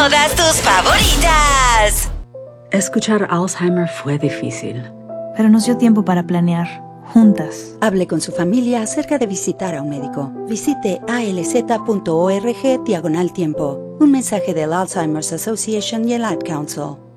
Todas tus favoritas. Escuchar Alzheimer fue difícil. Pero nos dio tiempo para planear, juntas. Hable con su familia acerca de visitar a un médico. Visite alz.org/tiempo. Un mensaje del Alzheimer's Association y el Ad Council.